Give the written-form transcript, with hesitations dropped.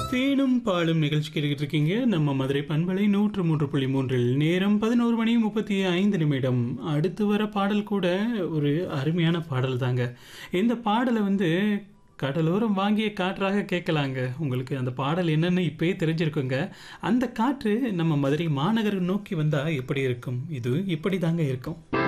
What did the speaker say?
தேனும் பாலும் நிகழ்ச்சி கேட்டுக்கிட்டு இருக்கீங்க. நம்ம மதுரை பண்பலை 103.3 நேரம் 11:35. அடுத்து வர பாடல் கூட ஒரு அருமையான பாடல் தாங்க. இந்த பாடலை கடலோரம் வாங்கிய காற்றாக கேட்கலாங்க. உங்களுக்கு அந்த பாடல் என்னன்னு இப்பயே தெரிஞ்சிருக்குங்க. அந்த காற்று நம்ம மதுரை மாநகரை நோக்கி வந்தா எப்படி இருக்கும்? இது இப்படி தாங்க இருக்கும்.